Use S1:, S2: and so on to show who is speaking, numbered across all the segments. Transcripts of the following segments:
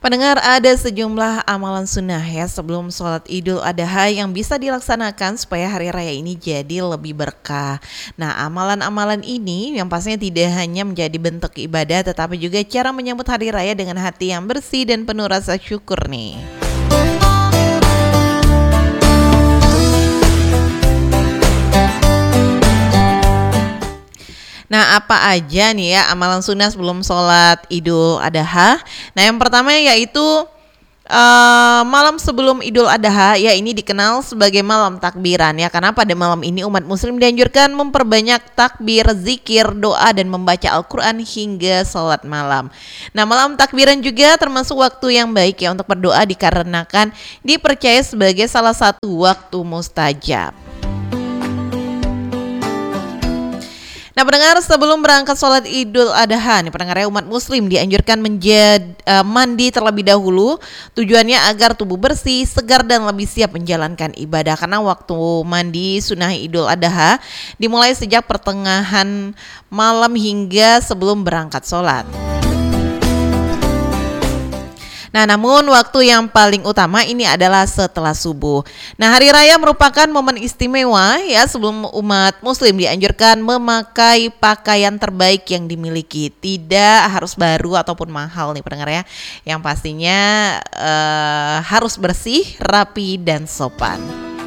S1: Pendengar, ada sejumlah amalan sunnah ya sebelum sholat Idul Adha yang bisa dilaksanakan supaya hari raya ini jadi lebih berkah. Nah, amalan-amalan ini yang pastinya tidak hanya menjadi bentuk ibadah tetapi juga cara menyambut hari raya dengan hati yang bersih dan penuh rasa syukur nih. Nah, apa aja nih ya amalan sunnah sebelum sholat Idul Adha? Nah, yang pertama yaitu malam sebelum Idul Adha ya, ini dikenal sebagai malam takbiran ya, karena pada malam ini umat muslim dianjurkan memperbanyak takbir, zikir, doa dan membaca Al-Quran hingga sholat malam. Nah, malam takbiran juga termasuk waktu yang baik ya untuk berdoa dikarenakan dipercaya sebagai salah satu waktu mustajab. Nah, pendengar, sebelum berangkat sholat Idul Adha nih pendengar ya, umat muslim dianjurkan mandi terlebih dahulu. Tujuannya agar tubuh bersih, segar dan lebih siap menjalankan ibadah. Karena waktu mandi sunnah Idul Adha dimulai sejak pertengahan malam hingga sebelum berangkat sholat. Nah, namun waktu yang paling utama ini adalah setelah subuh. Nah, hari raya merupakan momen istimewa ya sebelum umat muslim dianjurkan memakai pakaian terbaik yang dimiliki. Tidak harus baru ataupun mahal nih pendengar ya. Yang pastinya harus bersih, rapi dan sopan.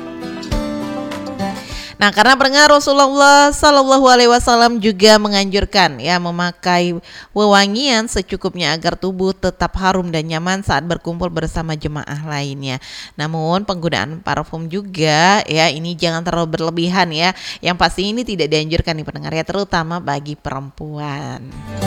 S1: Nah, karena pendengar, Rasulullah Shallallahu Alaihi Wasallam juga menganjurkan ya memakai wewangian secukupnya agar tubuh tetap harum dan nyaman saat berkumpul bersama jemaah lainnya. Namun penggunaan parfum juga ya ini jangan terlalu berlebihan ya. Yang pasti ini tidak dianjurkan nih pendengar ya, terutama bagi perempuan.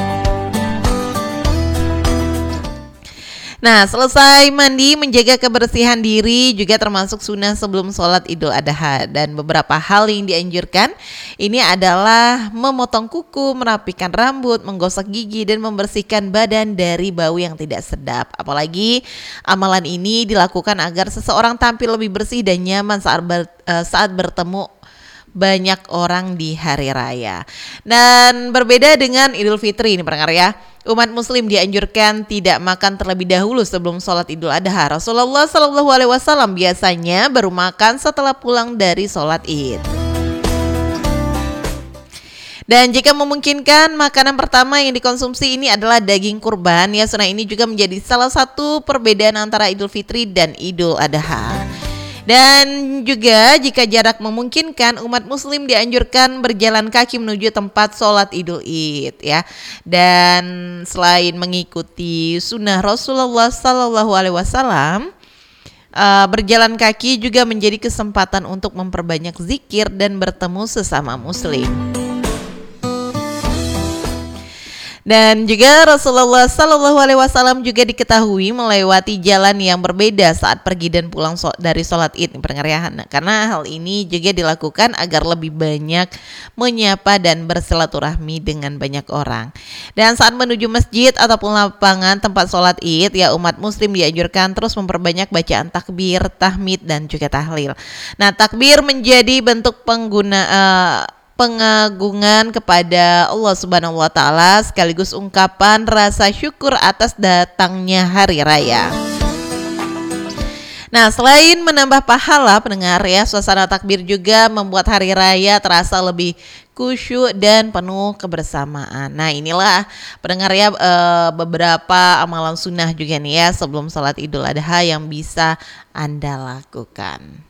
S1: Nah, selesai mandi, menjaga kebersihan diri juga termasuk sunnah sebelum sholat Idul Adha. Dan beberapa hal yang dianjurkan ini adalah memotong kuku, merapikan rambut, menggosok gigi, dan membersihkan badan dari bau yang tidak sedap. Apalagi amalan ini dilakukan agar seseorang tampil lebih bersih dan nyaman saat bertemu banyak orang di hari raya. Dan berbeda dengan Idul Fitri ini pendengar ya, umat muslim dianjurkan tidak makan terlebih dahulu sebelum sholat Idul Adha. Rasulullah Shallallahu Alaihi Wasallam biasanya baru makan setelah pulang dari sholat Id. Dan jika memungkinkan, makanan pertama yang dikonsumsi ini adalah daging kurban ya. Sunnah ini juga menjadi salah satu perbedaan antara Idul Fitri dan Idul Adha. Dan juga jika jarak memungkinkan, umat muslim dianjurkan berjalan kaki menuju tempat sholat Idul Id ya. Dan selain mengikuti sunnah Rasulullah Sallallahu Alaihi Wasallam, berjalan kaki juga menjadi kesempatan untuk memperbanyak zikir dan bertemu sesama muslim. Dan juga Rasulullah Shallallahu Alaihi Wasallam juga diketahui melewati jalan yang berbeda saat pergi dan pulang dari sholat Id pendengar ya. Karena hal ini juga dilakukan agar lebih banyak menyapa dan bersilaturahmi dengan banyak orang. Dan saat menuju masjid ataupun lapangan tempat sholat Id ya, umat muslim dianjurkan terus memperbanyak bacaan takbir, tahmid dan juga tahlil. Nah, takbir menjadi bentuk pengagungan kepada Allah Subhanahu wa taala sekaligus ungkapan rasa syukur atas datangnya hari raya. Nah, selain menambah pahala pendengar ya, suasana takbir juga membuat hari raya terasa lebih khusyuk dan penuh kebersamaan. Nah, inilah pendengar ya beberapa amalan sunnah juga nih ya sebelum sholat Idul Adha yang bisa Anda lakukan.